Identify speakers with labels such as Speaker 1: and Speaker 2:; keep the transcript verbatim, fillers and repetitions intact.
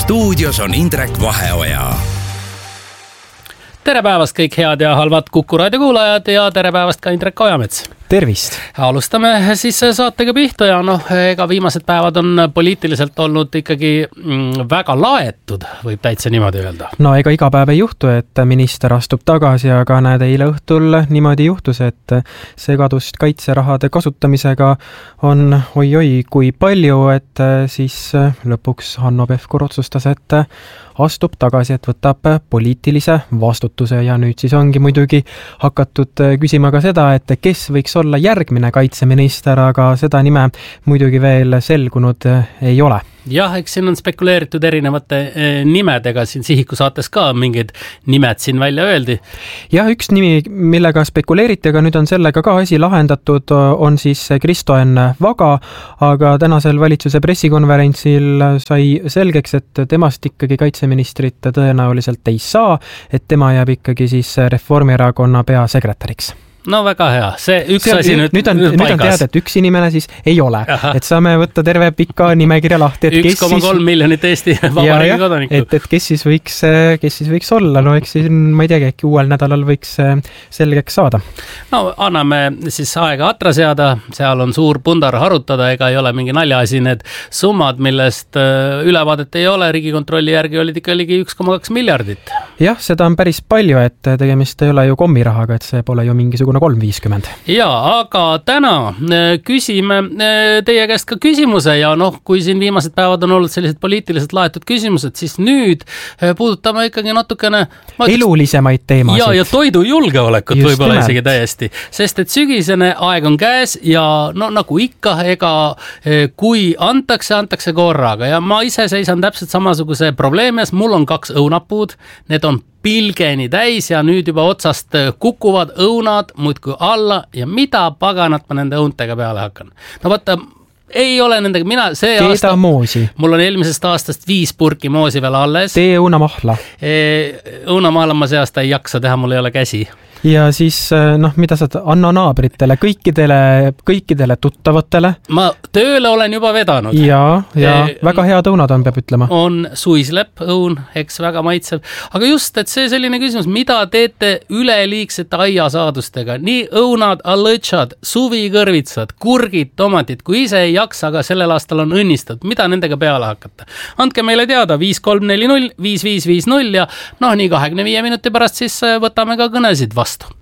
Speaker 1: stuudios on Indrek Vaheoja.
Speaker 2: Tere päevast kõik head ja halvad Kuku raadio kuulajad ja tere päevast ka Indrek Ojamets.
Speaker 3: Tervist!
Speaker 2: Alustame siis saatega pihta ja noh, ega viimased päevad on poliitiliselt olnud ikkagi väga laetud, võib täitsa niimoodi öelda.
Speaker 3: No ega iga päev ei juhtu, et minister astub tagasi, aga näed eile õhtul niimoodi juhtus, et segadust kaitserahade kasutamisega on oi-oi kui palju, et siis lõpuks Hanno Pevkur otsustas, et astub tagasi, et võtab poliitilise vastutuse ja nüüd siis ongi muidugi hakatud küsima ka seda, et kes võiks olla järgmine kaitseminister, aga seda nime muidugi veel selgunud ei ole.
Speaker 2: Jah, eks siin on spekuleeritud erinevate nimedega, siin Sihiku saates ka mingid nimed siin välja öeldi.
Speaker 3: Jah, üks nimi, millega spekuleeriti, aga nüüd on sellega ka asi lahendatud, on siis Kristo-Enn Vaga, aga tänasel valitsuse pressikonverentsil sai selgeks, et temast ikkagi kaitseministrit tõenäoliselt ei saa, et tema jääb ikkagi siis Reformierakonna peasekretäriks.
Speaker 2: No väga hea, see üks
Speaker 3: see on,
Speaker 2: asi nüüd,
Speaker 3: nüüd, on, nüüd on teada, et üks inimene siis ei ole. Aha. Et saame võtta terve pikka nimekirja lahti, et
Speaker 2: üks koma kolm miljonit Eesti vabariigi kodanikku.
Speaker 3: Et, et kes siis võiks, kes siis võiks olla, no eks siis, ma ei teagi, äkki uuel nädalal võiks selgeks saada.
Speaker 2: No anname siis aega atra seada, seal on suur pundar harutada, ega ei ole mingi naljaasi need summad, millest ülevaadet ei ole, Riigikontrolli järgi olid ikka ligi üks koma kaks miljardit.
Speaker 3: Jah, seda on päris palju, et tegemist ei ole ju kommirahaga, et see pole ju mingisugune kolm viiskümmend.
Speaker 2: Ja, aga täna küsime teie käest ka küsimuse ja noh, kui siin viimased päevad on olnud sellised poliitiliselt laetud küsimused, siis nüüd puudutame ikkagi natukene
Speaker 3: elulisemaid teemasid.
Speaker 2: Ja, ja toidujulgeolekut võib-olla isegi täiesti, sest et sügisene aeg on käes ja no nagu ikka, ega kui antakse, antakse korraga ja ma ise seisan täpselt samasuguse probleemes, mul on kaks õunapuud, need on pilgeni täis ja nüüd juba otsast kukuvad õunad muudkui alla ja mida paganat ma nende õuntega peale hakkan. No vaata, ei ole nendega, mina see
Speaker 3: Keeda
Speaker 2: aasta,
Speaker 3: moosi.
Speaker 2: Mul on eelmisest aastast viis purki moosi veel alles.
Speaker 3: Tee õunamahla.
Speaker 2: E, õunamahla ma see aasta ei jaksa teha, mul ei ole käsi.
Speaker 3: Ja siis, noh, mida saad anna naabritele, kõikidele, kõikidele tuttavatele?
Speaker 2: Ma tööle olen juba vedanud.
Speaker 3: Ja, ja e, väga head õunad on, peab ütlema.
Speaker 2: On suislepp, õun, eks väga maitsev. Aga just, et see selline küsimus, mida teete üleliigsete aiasaadustega? Nii õunad, allõtšad, suvikõrvitsad, kurgid, tomatid, kui ise ei jaksa, aga sellel aastal on õnnistatud. Mida nendega peale hakata? Andke meile teada viis kolm neli null viis viis viis null ja noh, nii kahekümne viie minuti pärast siis võtame ka kõnesid vastu.